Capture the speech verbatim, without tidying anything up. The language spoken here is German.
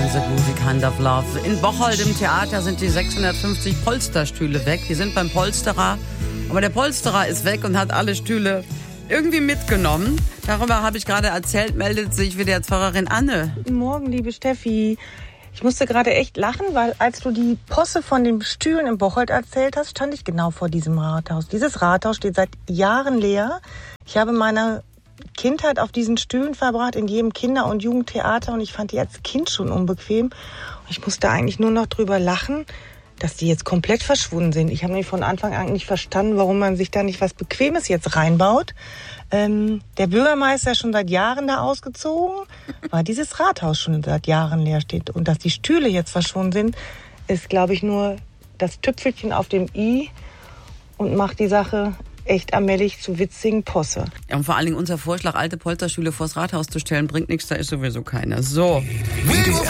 The Groovy Kind of Love. In Bocholt im Theater sind die sechshundertfünfzig Polsterstühle weg. Die sind beim Polsterer. Aber der Polsterer ist weg und hat alle Stühle irgendwie mitgenommen. Darüber habe ich gerade erzählt, meldet sich wieder Pfarrerin Anne. Guten Morgen, liebe Steffi. Ich musste gerade echt lachen, weil als du die Posse von den Stühlen in Bocholt erzählt hast, stand ich genau vor diesem Rathaus. Dieses Rathaus steht seit Jahren leer. Ich habe meine Kindheit auf diesen Stühlen verbracht, in jedem Kinder- und Jugendtheater, und ich fand die als Kind schon unbequem. Und ich musste eigentlich nur noch drüber lachen, dass die jetzt komplett verschwunden sind. Ich habe nämlich von Anfang an nicht verstanden, warum man sich da nicht was Bequemes jetzt reinbaut. Ähm, der Bürgermeister ist schon seit Jahren da ausgezogen, weil dieses Rathaus schon seit Jahren leer steht. Und dass die Stühle jetzt verschwunden sind, ist, glaube ich, nur das Tüpfelchen auf dem i und macht die Sache echt allmählich zu witzigen Posse. Ja, und vor allen Dingen unser Vorschlag, alte Polsterstühle vors Rathaus zu stellen, bringt nichts, da ist sowieso keiner. So.